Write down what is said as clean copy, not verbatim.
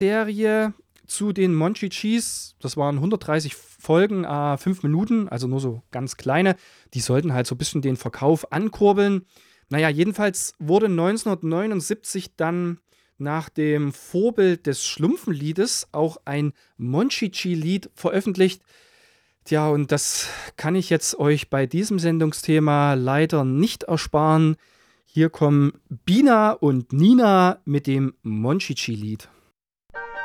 Serie zu den Monchichis. Das waren 130 Folgen, 5 Minuten, also nur so ganz kleine. Die sollten halt so ein bisschen den Verkauf ankurbeln. Naja, jedenfalls wurde 1979 dann nach dem Vorbild des Schlumpfenliedes auch ein Monchichi-Lied veröffentlicht. Tja, und das kann ich jetzt euch bei diesem Sendungsthema leider nicht ersparen. Hier kommen Bina und Nina mit dem Monchichi-Lied.